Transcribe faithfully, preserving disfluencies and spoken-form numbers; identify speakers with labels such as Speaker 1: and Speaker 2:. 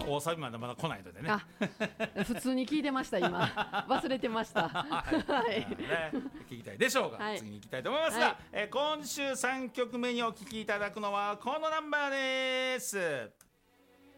Speaker 1: 大サビまでまだ来ないのでね。
Speaker 2: あ普通に聞いてました今忘れてました、はい、
Speaker 1: ね、聞きたいでしょうが、はい、次に行きたいと思いますが、はい、えー、今週さんきょくめにお聴きいただくのはこのナンバーです。